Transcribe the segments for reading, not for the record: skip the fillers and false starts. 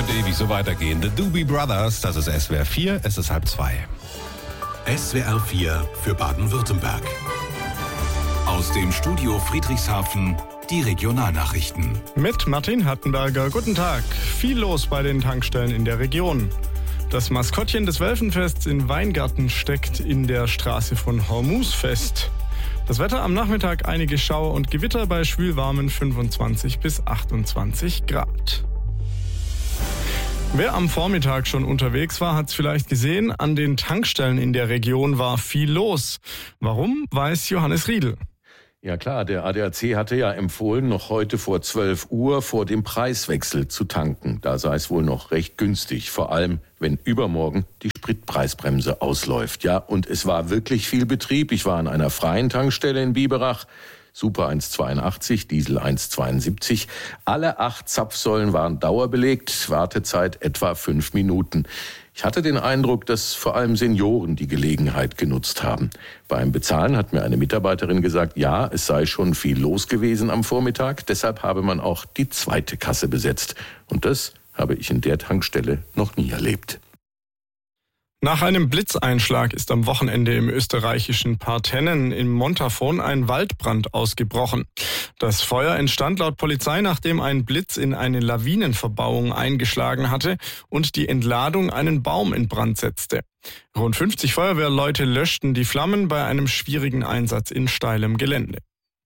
könnte ewig so weitergehen. The Doobie Brothers, das ist SWR 4, es ist 1:30. SWR 4 für Baden-Württemberg. Aus dem Studio Friedrichshafen die Regionalnachrichten. Mit Martin Hattenberger. Guten Tag. Viel los bei den Tankstellen in der Region. Das Maskottchen des Welfenfests in Weingarten steckt in der Straße von Hormuz fest. Das Wetter am Nachmittag einige Schauer und Gewitter bei schwülwarmen 25 bis 28 Grad. Wer am Vormittag schon unterwegs war, hat es vielleicht gesehen, an den Tankstellen in der Region war viel los. Warum, weiß Johannes Riedl. Ja klar, der ADAC hatte ja empfohlen, noch heute vor 12 Uhr vor dem Preiswechsel zu tanken. Da sei es wohl noch recht günstig, vor allem wenn übermorgen die Spritpreisbremse ausläuft. Ja, und es war wirklich viel Betrieb. Ich war an einer freien Tankstelle in Biberach. Super 1,82, Diesel 1,72. Alle 8 Zapfsäulen waren dauerbelegt, Wartezeit etwa 5 Minuten. Ich hatte den Eindruck, dass vor allem Senioren die Gelegenheit genutzt haben. Beim Bezahlen hat mir eine Mitarbeiterin gesagt, ja, es sei schon viel los gewesen am Vormittag. Deshalb habe man auch die zweite Kasse besetzt. Und das habe ich in der Tankstelle noch nie erlebt. Nach einem Blitzeinschlag ist am Wochenende im österreichischen Partennen in Montafon ein Waldbrand ausgebrochen. Das Feuer entstand laut Polizei, nachdem ein Blitz in eine Lawinenverbauung eingeschlagen hatte und die Entladung einen Baum in Brand setzte. Rund 50 Feuerwehrleute löschten die Flammen bei einem schwierigen Einsatz in steilem Gelände.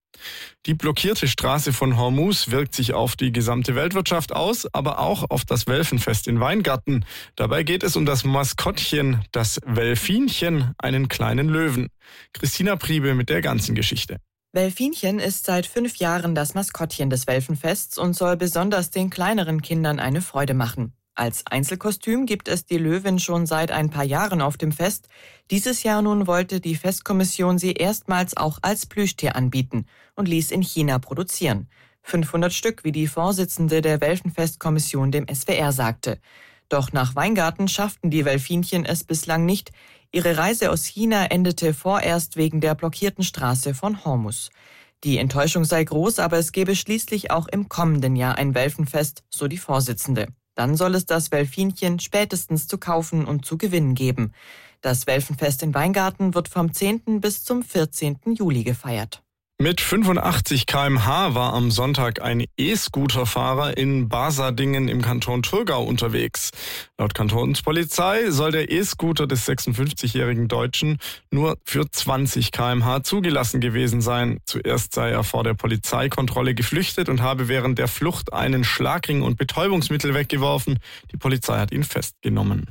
Die blockierte Straße von Hormuz wirkt sich auf die gesamte Weltwirtschaft aus, aber auch auf das Welfenfest in Weingarten. Dabei geht es um das Maskottchen, das Welfinchen, einen kleinen Löwen. Christina Priebe mit der ganzen Geschichte. Welfinchen ist seit 5 Jahren das Maskottchen des Welfenfests und soll besonders den kleineren Kindern eine Freude machen. Als Einzelkostüm gibt es die Löwin schon seit ein paar Jahren auf dem Fest. Dieses Jahr nun wollte die Festkommission sie erstmals auch als Plüschtier anbieten und ließ in China produzieren. 500 Stück, wie die Vorsitzende der Welfenfestkommission dem SWR sagte. Doch nach Weingarten schafften die Welfinchen es bislang nicht. Ihre Reise aus China endete vorerst wegen der blockierten Straße von Hormuz. Die Enttäuschung sei groß, aber es gebe schließlich auch im kommenden Jahr ein Welfenfest, so die Vorsitzende. Dann soll es das Welfinchen spätestens zu kaufen und zu gewinnen geben. Das Welfenfest in Weingarten wird vom 10. bis zum 14. Juli gefeiert. Mit 85 km/h war am Sonntag ein E-Scooter-Fahrer in Basadingen im Kanton Thurgau unterwegs. Laut Kantonspolizei soll der E-Scooter des 56-jährigen Deutschen nur für 20 km/h zugelassen gewesen sein. Zuerst sei er vor der Polizeikontrolle geflüchtet und habe während der Flucht einen Schlagring und Betäubungsmittel weggeworfen. Die Polizei hat ihn festgenommen.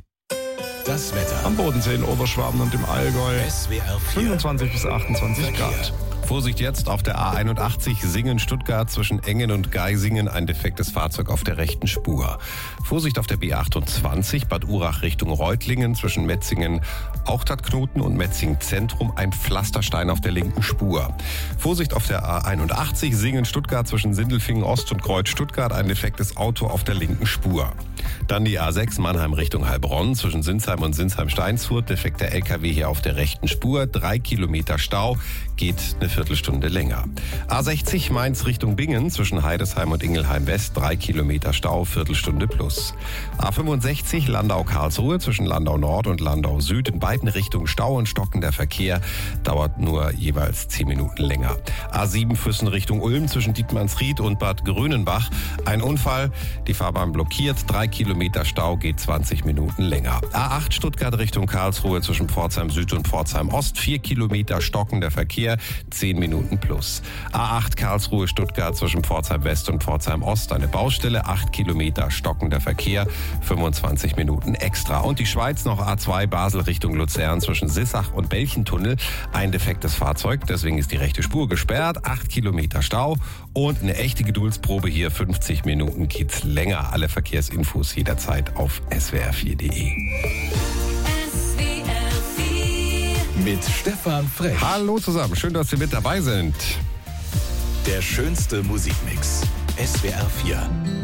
Das Wetter. Am Bodensee in Oberschwaben und im Allgäu SWR 4. 25 bis 28 Grad. Vorsicht jetzt auf der A81 Singen-Stuttgart zwischen Engen und Geisingen, ein defektes Fahrzeug auf der rechten Spur. Vorsicht auf der B28 Bad Urach Richtung Reutlingen zwischen Metzingen Auchtadtknoten und Metzingen Zentrum, ein Pflasterstein auf der linken Spur. Vorsicht auf der A81 Singen-Stuttgart zwischen Sindelfingen Ost und Kreuz Stuttgart, ein defektes Auto auf der linken Spur. Dann die A6 Mannheim Richtung Heilbronn zwischen Sinsheim und Sinsheim-Steinsfurt, defekter LKW hier auf der rechten Spur, 3 Kilometer Stau, geht eine Viertelstunde länger. A60 Mainz Richtung Bingen zwischen Heidesheim und Ingelheim West, 3 Kilometer Stau, Viertelstunde plus. A65 Landau-Karlsruhe zwischen Landau Nord und Landau Süd, in beiden Richtungen Stau und stockender Verkehr, dauert nur jeweils 10 Minuten länger. A7 Füssen Richtung Ulm zwischen Dietmannsried und Bad Grönenbach, ein Unfall, die Fahrbahn blockiert, 3 Kilometer Stau, geht 20 Minuten länger. A8 Stuttgart Richtung Karlsruhe zwischen Pforzheim Süd und Pforzheim Ost, 4 Kilometer stockender Verkehr, 10 Minuten plus. A8 Karlsruhe Stuttgart zwischen Pforzheim West und Pforzheim Ost, eine Baustelle, 8 Kilometer stockender Verkehr, 25 Minuten extra. Und die Schweiz noch A2 Basel Richtung Luzern zwischen Sissach und Belchentunnel, ein defektes Fahrzeug, deswegen ist die rechte Spur gesperrt, 8 Kilometer Stau und eine echte Geduldsprobe hier, 50 Minuten geht's länger. Alle Verkehrsinfos jederzeit auf swr4.de. Mit Stefan Frech. Hallo zusammen, schön, dass Sie mit dabei sind. Der schönste Musikmix. SWR 4.